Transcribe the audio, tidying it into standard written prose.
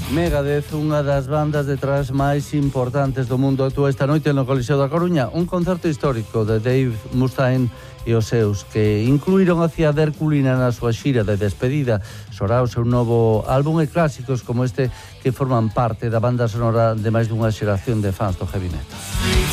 Megadeth, unha das bandas de thrash máis importantes do mundo, actúa esta noite no Coliseo da Coruña, un concerto histórico de Dave Mustaine e os seus, que incluíron a Ciader Culina na súa xira de despedida. Sorá o seu novo álbum e clásicos como este que forman parte da banda sonora de máis dunha xeración de fans do heavy metal.